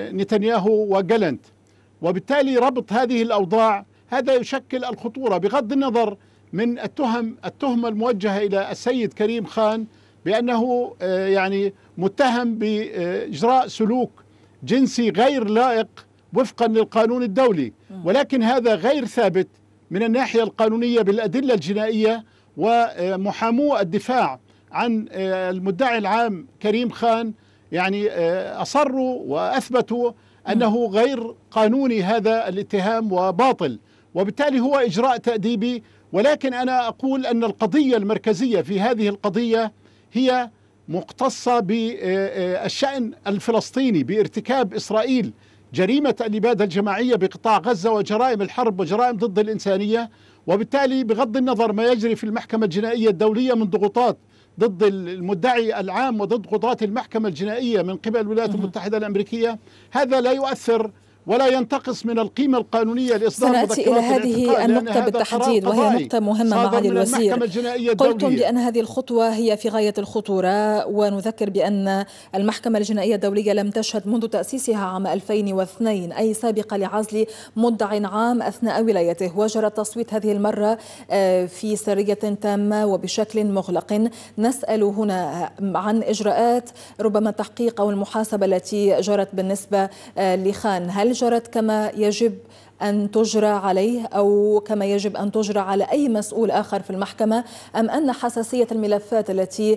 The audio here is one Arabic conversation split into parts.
نتنياهو وجالنت، وبالتالي ربط هذه الأوضاع هذا يشكل الخطورة بغض النظر من التهمة الموجهة إلى السيد كريم خان بأنه يعني متهم بإجراء سلوك جنسي غير لائق وفقا للقانون الدولي، ولكن هذا غير ثابت من الناحية القانونية بالأدلة الجنائية. ومحامو الدفاع عن المدعي العام كريم خان يعني أصروا وأثبتوا أنه غير قانوني هذا الاتهام وباطل، وبالتالي هو إجراء تأديبي. ولكن أنا أقول أن القضية المركزية في هذه القضية هي مختصة بالشأن الفلسطيني، بارتكاب إسرائيل جريمة الإبادة الجماعية بقطاع غزة وجرائم الحرب وجرائم ضد الإنسانية. وبالتالي بغض النظر ما يجري في المحكمة الجنائية الدولية من ضغوطات ضد المدعي العام وضد قضاة المحكمة الجنائية من قبل الولايات المتحدة الأمريكية، هذا لا يؤثر ولا ينتقص من القيمة القانونية لإصدار مذكرات الإلى هذه النقطة بالتحديد، وهي نقطة مهمة معالي الوزير. قلتم بأن هذه الخطوة هي في غاية الخطورة، ونذكر بأن المحكمة الجنائية الدولية لم تشهد منذ تأسيسها عام 2002 أي سابقة لعزل مدع عام أثناء ولايته، وجرى التصويت هذه المرة في سرية تامة وبشكل مغلق. نسأل هنا عن إجراءات ربما التحقيق أو المحاسبة التي جرت بالنسبة لخان، هل جرت كما يجب أن تجرى عليه أو كما يجب أن تجرى على أي مسؤول آخر في المحكمة، أم أن حساسية الملفات التي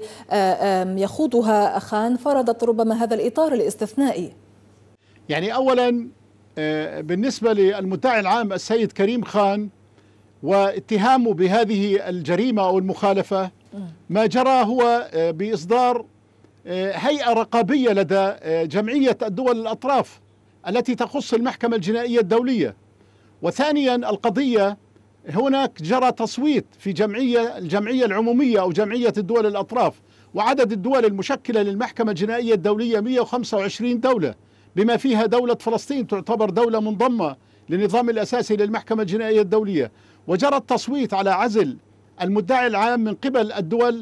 يخوضها خان فرضت ربما هذا الإطار الاستثنائي؟ يعني أولا بالنسبة للمدعي العام السيد كريم خان واتهامه بهذه الجريمة أو المخالفة، ما جرى هو بإصدار هيئة رقابية لدى جمعية الدول الأطراف التي تخص المحكمة الجنائية الدولية. وثانيا القضية هناك جرى تصويت في الجمعية العمومية أو جمعية الدول الأطراف، وعدد الدول المشكلة للمحكمة الجنائية الدولية 125 دولة، بما فيها دولة فلسطين تعتبر دولة منضمة للنظام الأساسي للمحكمة الجنائية الدولية. وجرى التصويت على عزل المدعي العام من قبل الدول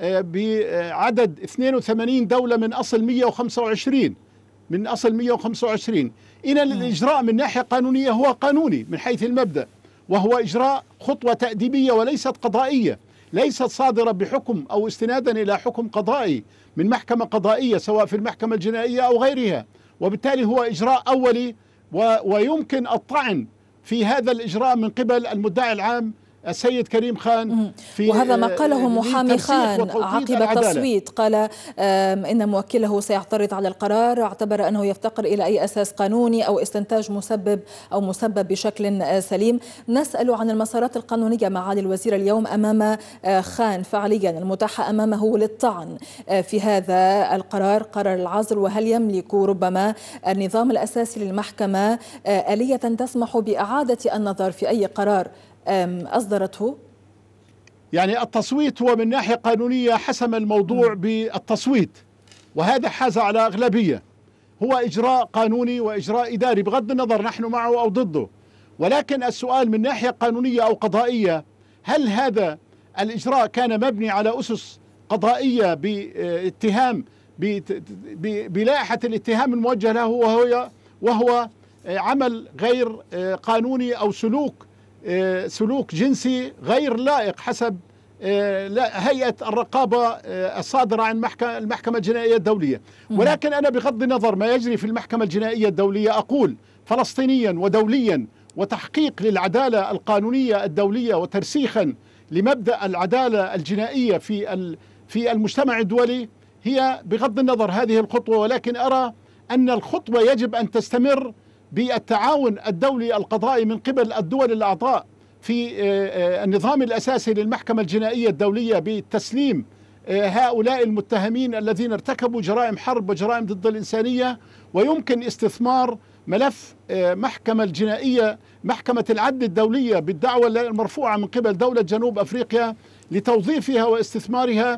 بعدد 82 دولة من أصل 125 إذا الإجراء من ناحية قانونية هو قانوني من حيث المبدأ، وهو إجراء خطوة تأديبية وليست قضائية، ليست صادرة بحكم أو استنادا إلى حكم قضائي من محكمة قضائية سواء في المحكمة الجنائية أو غيرها. وبالتالي هو إجراء أولي ويمكن الطعن في هذا الإجراء من قبل المدعي العام السيد كريم خان. وهذا ما قاله محامي خان عقب التصويت، قال إن موكله سيعترض على القرار، اعتبر أنه يفتقر إلى أي أساس قانوني أو استنتاج مسبب بشكل سليم. نسأل عن المسارات القانونية معالي الوزير اليوم أمام خان فعليا المتاحة أمامه للطعن في هذا القرار، قرار العزل، وهل يملك ربما النظام الأساسي للمحكمة آلية تسمح بإعادة النظر في أي قرار أصدرته؟ يعني التصويت هو من ناحية قانونية حسم الموضوع بالتصويت، وهذا حاز على أغلبية، هو إجراء قانوني وإجراء إداري بغض النظر نحن معه أو ضده. ولكن السؤال من ناحية قانونية أو قضائية، هل هذا الإجراء كان مبني على أسس قضائية باتهام بلائحة الاتهام الموجه له وهو عمل غير قانوني أو سلوك جنسي غير لائق حسب هيئة الرقابة الصادرة عن المحكمة الجنائية الدولية. ولكن أنا بغض النظر ما يجري في المحكمة الجنائية الدولية أقول فلسطينيا ودوليا وتحقيق للعدالة القانونية الدولية وترسيخا لمبدأ العدالة الجنائية في المجتمع الدولي هي بغض النظر هذه الخطوة. ولكن أرى أن الخطوة يجب أن تستمر بالتعاون الدولي القضائي من قبل الدول الأعضاء في النظام الأساسي للمحكمة الجنائية الدولية بتسليم هؤلاء المتهمين الذين ارتكبوا جرائم حرب وجرائم ضد الإنسانية، ويمكن استثمار ملف محكمة الجنائية محكمة العدل الدولية بالدعوة المرفوعة من قبل دولة جنوب أفريقيا لتوظيفها واستثمارها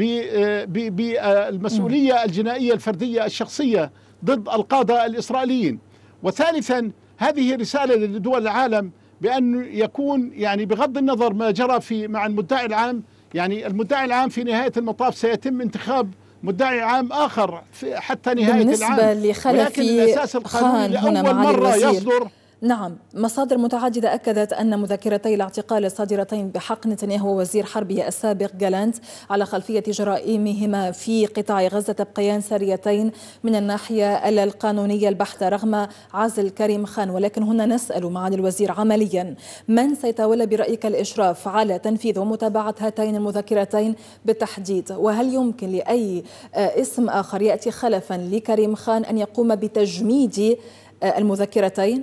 بالمسؤولية الجنائية الفردية الشخصية ضد القادة الإسرائيليين. وثالثا هذه رسالة لدول العالم بأن يكون يعني بغض النظر ما جرى مع المدعي العام، يعني المدعي العام في نهاية المطاف سيتم انتخاب مدعي عام آخر حتى نهاية العام. بالنسبة لخلفي خان هنا معالي الوزير، يصدر. نعم، مصادر متعددة أكدت أن مذكرتي الاعتقال الصادرتين بحق نتنياهو ووزير حربه السابق جالانت على خلفية جرائمهما في قطاع غزة تبقيان ساريتين من الناحية القانونية البحتة رغم عزل كريم خان. ولكن هنا نسأل معالي الوزير عمليا، من سيتولى برأيك الإشراف على تنفيذ ومتابعة هاتين المذكرتين بالتحديد؟ وهل يمكن لأي اسم آخر يأتي خلفا لكريم خان أن يقوم بتجميد المذكرتين؟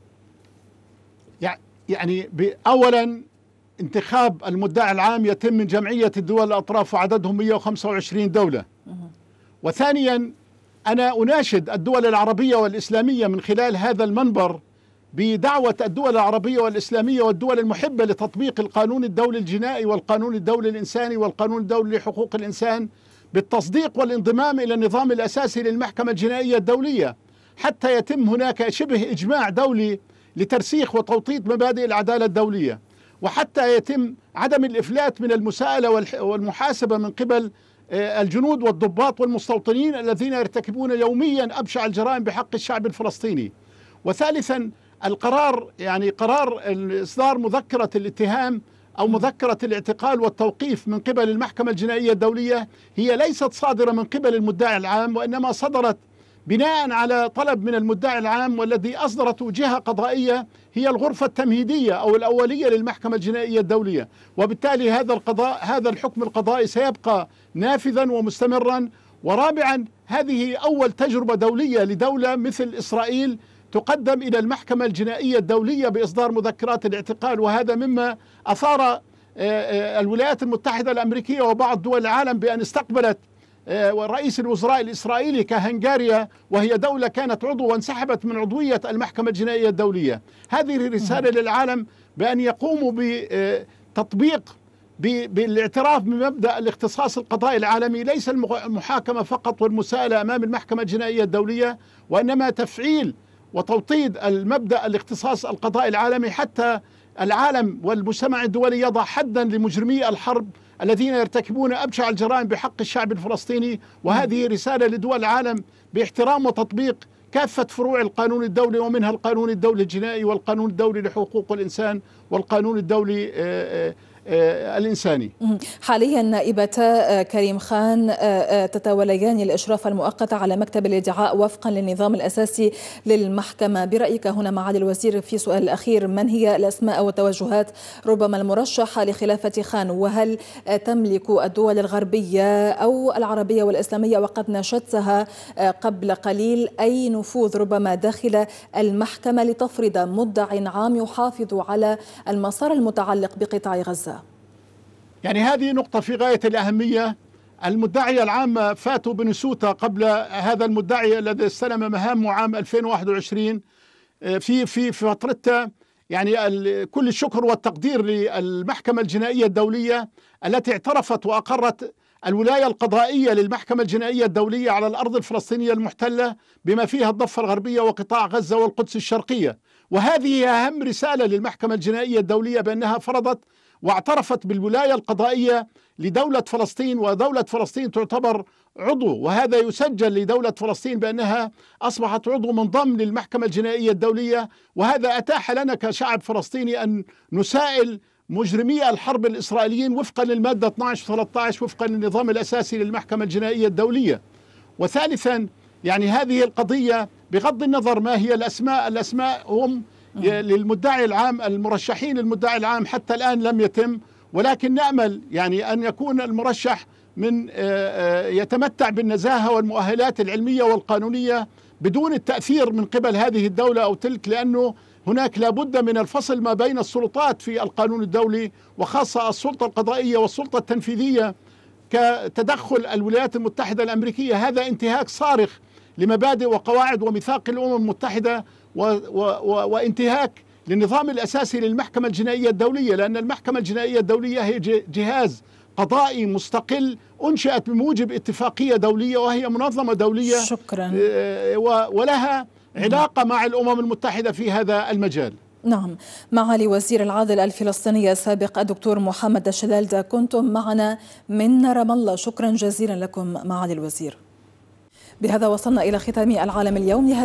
يعني أولا انتخاب المدعي العام يتم من جمعية الدول الأطراف وعددهم 125 دولة. وثانيا أنا أناشد الدول العربية والإسلامية من خلال هذا المنبر بدعوة الدول العربية والإسلامية والدول المحبة لتطبيق القانون الدولي الجنائي والقانون الدولي الإنساني والقانون الدولي لحقوق الإنسان بالتصديق والانضمام إلى النظام الأساسي للمحكمة الجنائية الدولية، حتى يتم هناك شبه إجماع دولي لترسيخ وتوطيد مبادئ العدالة الدولية، وحتى يتم عدم الإفلات من المساءلة والمحاسبة من قبل الجنود والضباط والمستوطنين الذين يرتكبون يوميا أبشع الجرائم بحق الشعب الفلسطيني. وثالثا القرار، يعني قرار إصدار مذكرة الاتهام أو مذكرة الاعتقال والتوقيف من قبل المحكمة الجنائية الدولية هي ليست صادرة من قبل المدعي العام، وإنما صدرت بناء على طلب من المدعي العام، والذي أصدرته جهة قضائية هي الغرفة التمهيدية أو الأولية للمحكمة الجنائية الدولية. وبالتالي هذا الحكم القضائي سيبقى نافذا ومستمرا. ورابعا هذه أول تجربة دولية لدولة مثل إسرائيل تقدم إلى المحكمة الجنائية الدولية بإصدار مذكرات الاعتقال، وهذا مما أثار الولايات المتحدة الأمريكية وبعض دول العالم بأن استقبلت ورئيس الوزراء الإسرائيلي كهنغاريا، وهي دولة كانت عضو وانسحبت من عضوية المحكمة الجنائية الدولية. هذه رسالة للعالم بأن يقوموا بتطبيق بالاعتراف بمبدأ الاختصاص القضائي العالمي، ليس المحاكمة فقط والمساءلة أمام المحكمة الجنائية الدولية، وإنما تفعيل وتوطيد المبدأ الاختصاص القضائي العالمي، حتى العالم والمجتمع الدولي يضع حدا لمجرمي الحرب الذين يرتكبون أبشع الجرائم بحق الشعب الفلسطيني. وهذه رسالة لدول العالم باحترام وتطبيق كافة فروع القانون الدولي، ومنها القانون الدولي الجنائي والقانون الدولي لحقوق الإنسان والقانون الدولي الإنساني. حاليا نائبتا كريم خان تتوليان الإشراف المؤقت على مكتب الادعاء وفقا للنظام الأساسي للمحكمة. برأيك هنا معالي الوزير في سؤال الأخير، من هي الأسماء والتوجهات ربما المرشحة لخلافة خان؟ وهل تملك الدول الغربية أو العربية والإسلامية، وقد ناشدتها قبل قليل، أي نفوذ ربما داخل المحكمة لتفرض مدع عام يحافظ على المسار المتعلق بقطاع غزة؟ يعني هذه نقطة في غاية الأهمية. المدعية العامة فاتوا بنسوتا قبل هذا المدعي الذي استلم مهامه عام 2021 في فترته. يعني كل الشكر والتقدير للمحكمة الجنائية الدولية التي اعترفت وأقرت الولاية القضائية للمحكمة الجنائية الدولية على الأرض الفلسطينية المحتلة بما فيها الضفة الغربية وقطاع غزة والقدس الشرقية. وهذه أهم رسالة للمحكمة الجنائية الدولية بأنها فرضت واعترفت بالولاية القضائية لدولة فلسطين، ودولة فلسطين تعتبر عضو، وهذا يسجل لدولة فلسطين بأنها أصبحت عضو منضم للمحكمة الجنائية الدولية. وهذا أتاح لنا كشعب فلسطيني أن نسائل مجرمي الحرب الإسرائيليين وفقا للمادة 12 و13 وفقا للنظام الأساسي للمحكمة الجنائية الدولية. وثالثا يعني هذه القضية بغض النظر ما هي الأسماء هم للمدعي العام، المرشحين المدعي العام حتى الآن لم يتم، ولكن نأمل يعني أن يكون المرشح من يتمتع بالنزاهة والمؤهلات العلمية والقانونية بدون التأثير من قبل هذه الدولة أو تلك، لأنه هناك لابد من الفصل ما بين السلطات في القانون الدولي، وخاصة السلطة القضائية والسلطة التنفيذية كتدخل الولايات المتحدة الأمريكية. هذا انتهاك صارخ لمبادئ وقواعد وميثاق الأمم المتحدة وانتهاك للنظام الأساسي للمحكمة الجنائية الدولية، لأن المحكمة الجنائية الدولية هي جهاز قضائي مستقل أنشئت بموجب اتفاقية دولية، وهي منظمة دولية. شكرا. ولها علاقة مع الأمم المتحدة في هذا المجال. نعم، معالي وزير العدل الفلسطيني السابق الدكتور محمد الشلالدة كنتم معنا من رام الله، شكرا جزيلا لكم معالي الوزير. بهذا وصلنا إلى ختام العالم اليوم.